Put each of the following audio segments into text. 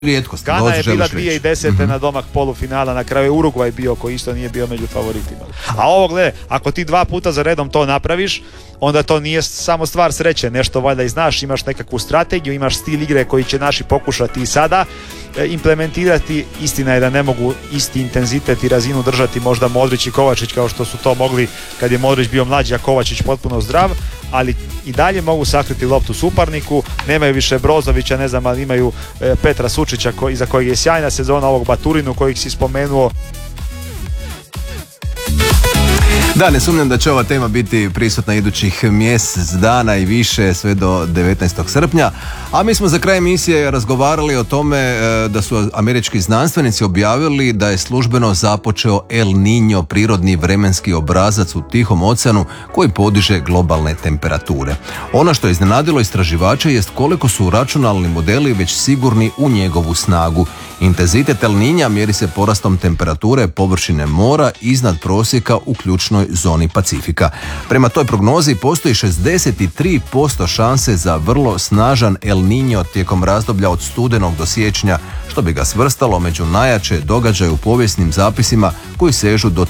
rijetkost. Gana je bila 2010. na domak polufinala, na kraju je Urugvaj bio koji isto nije bio među favoritima. A ovo gledaj, ako ti 2 puta za redom to napraviš, onda to nije samo stvar sreće, nešto valjda i znaš, imaš nekakvu strategiju, imaš stil igre koji će naši pokušati i sada implementirati. Istina je da ne mogu isti intenzitet i razinu držati možda Modrić i Kovačić kao što su to mogli kad je Modrić bio mlađi, a Kovačić potpuno zdrav, ali i dalje mogu sakriti loptu suparniku. Nemaju više Brozovića, ne znam, ali imaju Petra Sučića iza kojeg je sjajna sezona, ovog Baturinu kojeg si spomenuo. Da, ne sumnjam da će ova tema biti prisutna idućih mjesec dana i više, sve do 19. srpnja. A mi smo za kraj emisije razgovarali o tome da su američki znanstvenici objavili da je službeno započeo El Niño, prirodni vremenski obrazac u Tihom oceanu koji podiže globalne temperature. Ono što je iznenadilo istraživače jest koliko su računalni modeli već sigurni u njegovu snagu. Intenzitet El Niña mjeri se porastom temperature površine mora iznad prosjeka u ključnoj zoni Pacifika. Prema toj prognozi postoji 63% šanse za vrlo snažan El Niño tijekom razdoblja od studenog do siječnja, što bi ga svrstalo među najjače događaje u povijesnim zapisima koji sežu do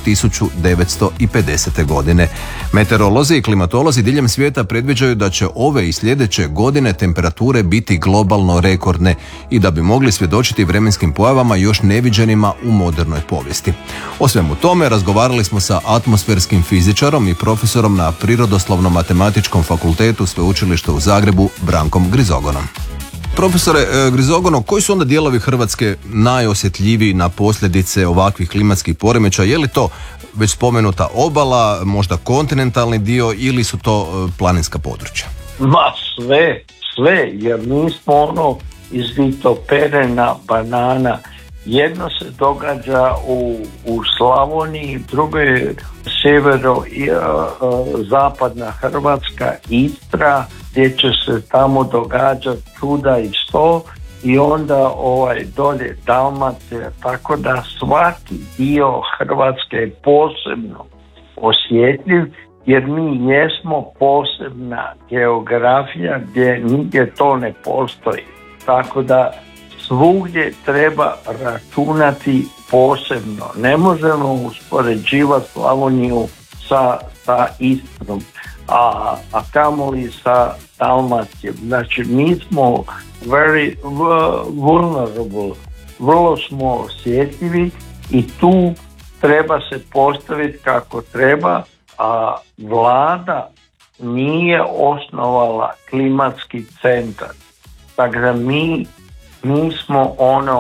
1950. godine. Meteorolozi i klimatolozi diljem svijeta predviđaju da će ove i sljedeće godine temperature biti globalno rekordne i da bi mogli svjedočiti vremenskim pojavama još neviđenima u modernoj povijesti. O svemu tome razgovarali smo sa atmosferskim fizičarom i profesorom na Prirodoslovno-matematičkom fakultetu Sveučilišta u Zagrebu Brankom Grizogonom. Profesore Grizogono, koji su onda dijelovi Hrvatske najosjetljiviji na posljedice ovakvih klimatskih poremećaja? Je li to već spomenuta obala, možda kontinentalni dio ili su to planinska područja? Ma sve, jer mi smo iz vitoperena, banana. Jedno se događa u Slavoniji, drugo je sjevero i zapadna Hrvatska, Istra, gdje će se tamo događati čuda i sto, i onda dolje Dalmacija, tako da svaki dio Hrvatske je posebno osjetljiv, jer mi jesmo posebna geografija gdje nigdje to ne postoji, tako da svugdje treba računati posebno. Ne možemo uspoređivati Slavoniju sa Istrom, a kamoli sa Dalmacijom. Znači, mi smo very vulnerable, vrlo smo osjetljivi i tu treba se postaviti kako treba, a vlada nije osnovala klimatski centar. Tako da mi smo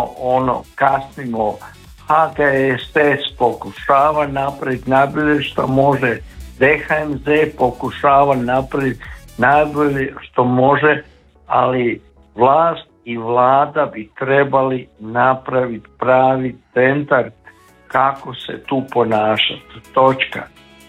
kasnimo. HGSS pokušava napraviti najbolje što može, DHMZ pokušava napraviti najbolje što može, ali vlast i vlada bi trebali napraviti pravi centar kako se tu ponašati. Točka.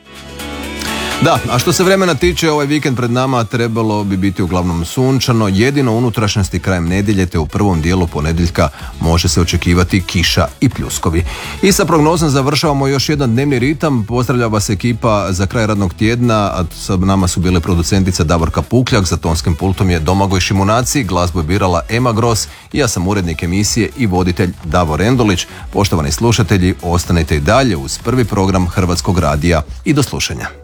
Da, a što se vremena tiče, ovaj vikend pred nama trebalo bi biti uglavnom sunčano, jedino u unutrašnjosti krajem nedjelje te u prvom dijelu ponedjeljka može se očekivati kiša i pljuskovi. I sa prognozom završavamo još jedan dnevni ritam. Pozdravlja vas ekipa za kraj radnog tjedna, a sa nama su bile producentica Davorka Pukljak, za tonskim pultom je Domagoj Šimunaci, glazbu je birala Ema Gros i ja sam urednik emisije i voditelj Davor Endulić. Poštovani slušatelji, ostanite i dalje uz prvi program Hrvatskog radija i do slušanja.